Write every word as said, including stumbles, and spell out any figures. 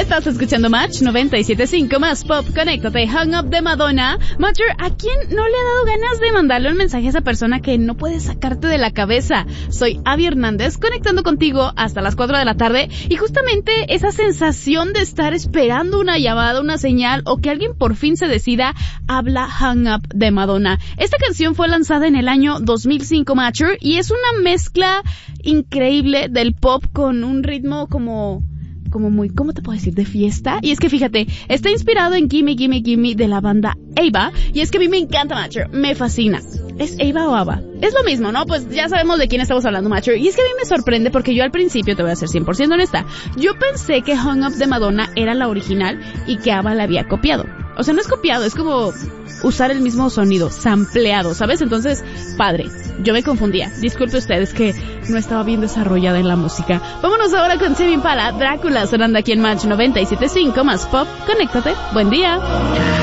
Estás escuchando Match noventa y siete punto cinco más Pop. Conéctate, Hung Up de Madonna. Matcher, ¿a quién no le ha dado ganas de mandarle un mensaje a esa persona que no puede sacarte de la cabeza? Soy Abby Hernández, conectando contigo hasta las cuatro de la tarde, y justamente esa sensación de estar esperando una llamada, una señal, o que alguien por fin se decida, habla Hung Up de Madonna. Esta canción fue lanzada en el año dos mil cinco, Matcher, y es una mezcla increíble del pop con un ritmo como... como muy, ¿cómo te puedo decir? De fiesta. Y es que fíjate, está inspirado en Gimme Gimme Gimme de la banda Ava, y es que a mí me encanta, Matcher, me fascina. ¿Es Ava o Ava? Es lo mismo, ¿no? Pues ya sabemos de quién estamos hablando, Matcher. Y es que a mí me sorprende porque yo al principio, te voy a ser cien por ciento honesta, yo pensé que Hung Up de Madonna era la original y que Ava la había copiado. O sea, no es copiado, es como usar el mismo sonido, sampleado, ¿sabes? Entonces, padre, yo me confundía. Disculpe ustedes que no estaba bien desarrollada en la música. Vámonos ahora con Tame Impala, Drácula, sonando aquí en Match noventa y siete punto cinco más Pop. Conéctate, buen día.